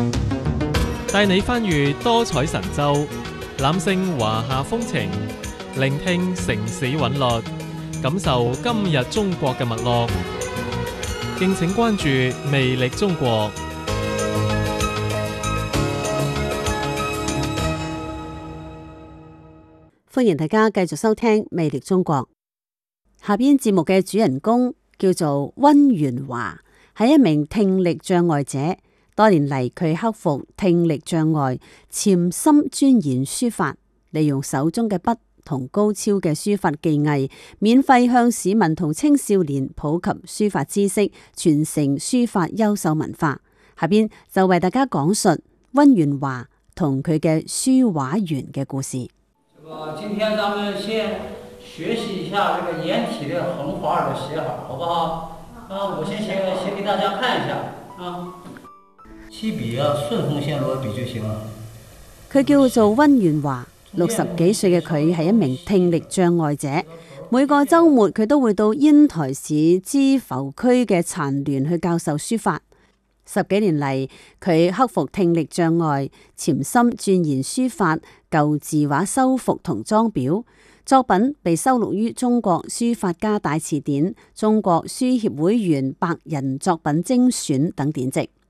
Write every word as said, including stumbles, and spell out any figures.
帶你翻閱多彩神州，攬勝華夏風情，聆聽城市韻律，感受今日中國嘅脈絡。敬請關注魅力中國。 歡迎大家繼續收聽魅力中國。下邊節目嘅主人公叫做溫元華，係一名聽力障礙者。多年嚟，佢克服聽力障礙，潛心鑽研書法，利用手中嘅筆同高超嘅書法技藝，免費向市民同青少年普及書法知識，傳承書法優秀文化。下邊就為大家講述溫元華同佢嘅書畫緣嘅故事。 今天咱們先學習一下這個顏體的橫畫的寫法，好不好？啊，我先寫寫給大家看一下啊。起筆啊，順風線落筆就行了。 佢叫做溫元華，六十幾歲嘅佢係一名聽力障礙者。每個週末佢都會到煙台市芝浮區嘅殘聯去教授書法。十幾年嚟，佢克服聽力障礙，潛心鑽研書法、舊字畫修復同裝裱，作品被收錄於《中國書法家大辭典》、《中國書協會員百人作品精選》等典籍。